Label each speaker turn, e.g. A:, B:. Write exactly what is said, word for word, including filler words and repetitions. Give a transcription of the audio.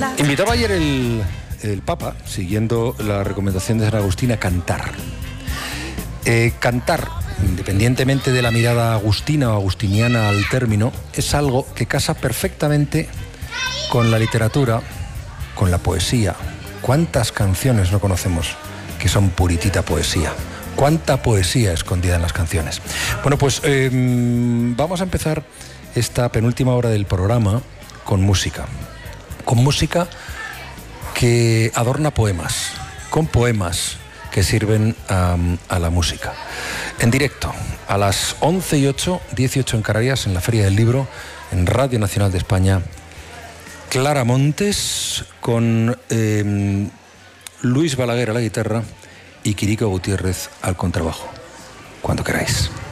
A: Invitaba ayer el, el Papa, siguiendo la recomendación de San Agustín, a cantar. Eh, cantar, independientemente de la mirada agustina o agustiniana al término, es algo que casa perfectamente con la literatura, con la poesía. ¿Cuántas canciones no conocemos que son puritita poesía? ¿Cuánta poesía escondida en las canciones? Bueno, pues eh, vamos a empezar esta penúltima hora del programa con música. Con música que adorna poemas, con poemas que sirven a, a la música. En directo, a las once y ocho, dieciocho en Canarias, en la Feria del Libro, en Radio Nacional de España, Clara Montes con eh, Luis Balaguer a la guitarra y Quirico Gutiérrez al contrabajo. Cuando queráis.